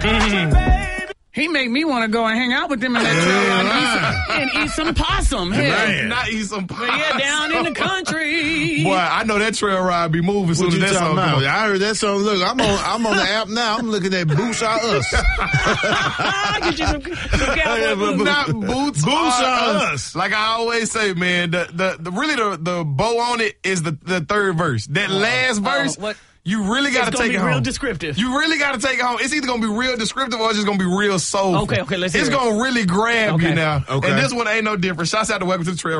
He made me want to go and hang out with them in that trail ride and eat some possum. Man. Not eat some possum. Yeah, down in the country. Boy, I know that trail ride be moving soon as that song come on. I heard that song. Look, I'm on the app now. I'm looking at Boots Are Us. Get you some cowboy boots. Not Boots Are Us. Like I always say, man, the bow on it is the third verse. That last verse. You really got to take it home. It's real descriptive. You really got to take it home. It's either going to be real descriptive or it's just going to be real soulful. Okay, let's hear it. It's going to really grab you now. Okay. And this one ain't no different. Shouts out to Welcome to the Trail